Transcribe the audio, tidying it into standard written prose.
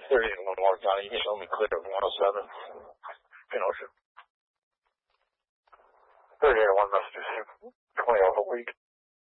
38 Lamar County. You can show me clear of 107. Kenosha. 38 1 messages. 20 off a week.